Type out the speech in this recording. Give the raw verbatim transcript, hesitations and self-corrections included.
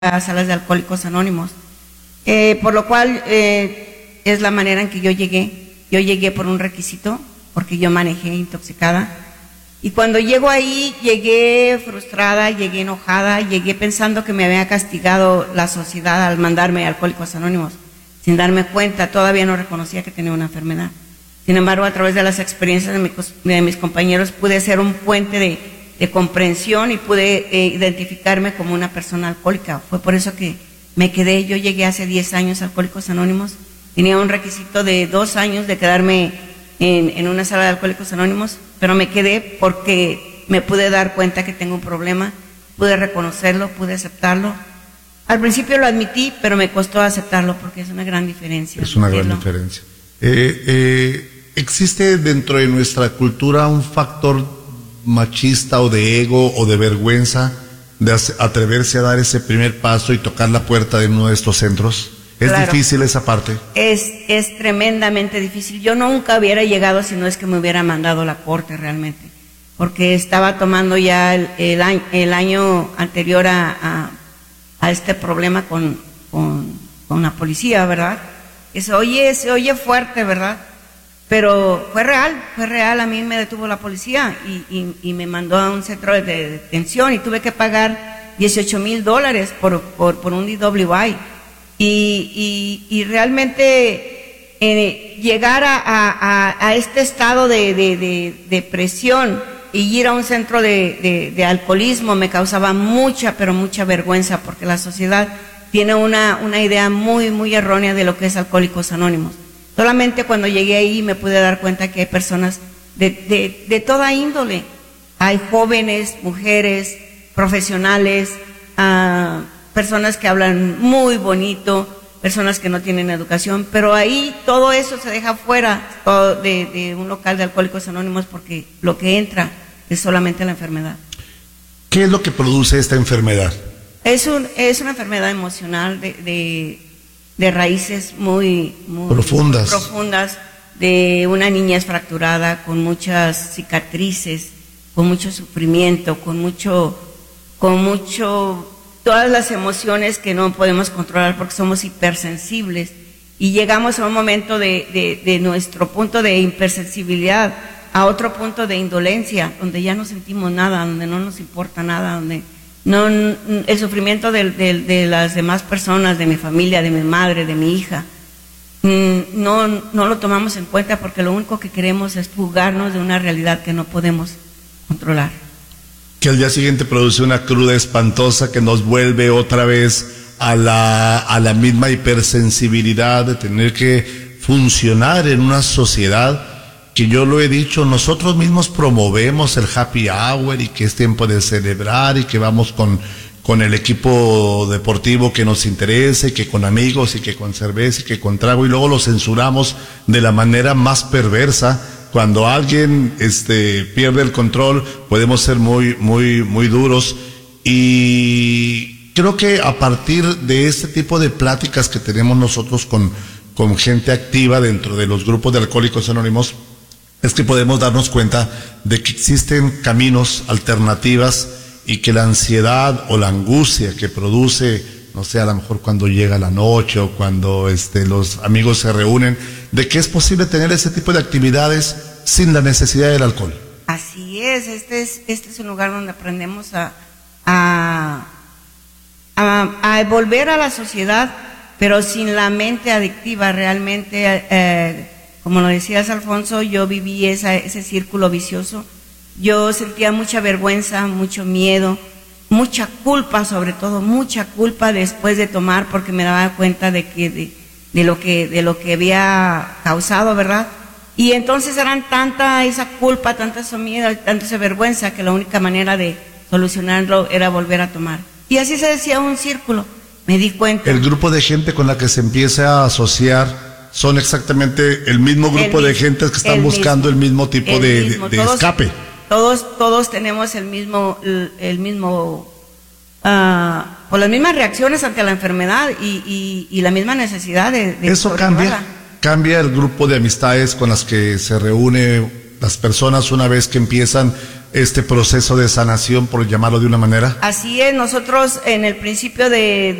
a salas de Alcohólicos Anónimos, eh, por lo cual eh, es la manera en que yo llegué. Yo llegué por un requisito, porque yo manejé intoxicada, y cuando llego ahí, llegué frustrada, llegué enojada, llegué pensando que me había castigado la sociedad al mandarme a Alcohólicos Anónimos, sin darme cuenta. Todavía no reconocía que tenía una enfermedad. Sin embargo, a través de las experiencias de, mi, de mis compañeros, pude ser un puente de de comprensión y pude eh, identificarme como una persona alcohólica. Fue por eso que me quedé. Yo llegué hace diez años a Alcohólicos Anónimos, tenía un requisito de dos años de quedarme en, en una sala de Alcohólicos Anónimos, pero me quedé porque me pude dar cuenta que tengo un problema, pude reconocerlo, pude aceptarlo. Al principio lo admití, pero me costó aceptarlo porque es una gran diferencia. Es una gran diferencia. Eh, eh, ¿Existe dentro de nuestra cultura un factor machista o de ego o de vergüenza de atreverse a dar ese primer paso y tocar la puerta de uno de estos centros? ¿Es claro, difícil esa parte? Es, es tremendamente difícil. Yo nunca hubiera llegado si no es que me hubiera mandado la corte realmente, porque estaba tomando ya el, el, año, el año anterior a, a, a este problema con, con, con la policía, ¿verdad? Que se oye, se oye fuerte, ¿verdad? Pero fue real, fue real. A mí me detuvo la policía y, y, y me mandó a un centro de detención y tuve que pagar dieciocho mil dólares por, por, por un D W I. Y, y, y realmente eh, llegar a, a, a este estado de, de, de, de presión y ir a un centro de, de, de alcoholismo me causaba mucha, pero mucha vergüenza, porque la sociedad tiene una, una idea muy, muy errónea de lo que es Alcohólicos Anónimos. Solamente cuando llegué ahí me pude dar cuenta que hay personas de, de, de toda índole. Hay jóvenes, mujeres, profesionales, uh, personas que hablan muy bonito, personas que no tienen educación, pero ahí todo eso se deja fuera todo de, de un local de Alcohólicos Anónimos, porque lo que entra es solamente la enfermedad. ¿Qué es lo que produce esta enfermedad? Es, un, es una enfermedad emocional de... de de raíces muy, muy profundas. profundas, de una niñez fracturada, con muchas cicatrices, con mucho sufrimiento, con mucho, con mucho, todas las emociones que no podemos controlar porque somos hipersensibles, y llegamos a un momento de, de, de nuestro punto de hipersensibilidad a otro punto de indolencia, donde ya no sentimos nada, donde no nos importa nada, donde no, el sufrimiento de, de, de las demás personas, de mi familia, de mi madre, de mi hija, no, no lo tomamos en cuenta, porque lo único que queremos es fugarnos de una realidad que no podemos controlar. Que al día siguiente produce una cruda espantosa que nos vuelve otra vez a la, a la misma hipersensibilidad de tener que funcionar en una sociedad que, yo lo he dicho, nosotros mismos promovemos el happy hour y que es tiempo de celebrar y que vamos con, con el equipo deportivo que nos interese, y que con amigos y que con cerveza y que con trago, y luego lo censuramos de la manera más perversa. Cuando alguien este, pierde el control, podemos ser muy, muy, muy duros, y creo que a partir de este tipo de pláticas que tenemos nosotros con, con gente activa dentro de los grupos de Alcohólicos Anónimos, es que podemos darnos cuenta de que existen caminos, alternativas, y que la ansiedad o la angustia que produce, no sé, a lo mejor cuando llega la noche o cuando este, los amigos se reúnen, de que es posible tener ese tipo de actividades sin la necesidad del alcohol. Así es, este es, este es un lugar donde aprendemos a, a, a, a volver a la sociedad, pero sin la mente adictiva realmente. Eh, Como lo decías, Alfonso, yo viví esa, ese círculo vicioso. Yo sentía mucha vergüenza, mucho miedo, mucha culpa, sobre todo, mucha culpa después de tomar, porque me daba cuenta de que de, de lo que de lo que había causado, ¿verdad? Y entonces eran tanta esa culpa, tanta esa miedo, tanta esa vergüenza, que la única manera de solucionarlo era volver a tomar. Y así se decía un círculo. Me di cuenta. El grupo de gente con la que se empieza a asociar son exactamente el mismo grupo el, de gentes que están buscando mismo, el mismo tipo el de, mismo. de, de todos, escape. Todos, todos tenemos el mismo, el, el mismo, uh, por las mismas reacciones ante la enfermedad y, y, y la misma necesidad de, de Eso cambia, cambia el grupo de amistades con las que se reúne las personas una vez que empiezan este proceso de sanación, por llamarlo de una manera. Así es, nosotros en el principio de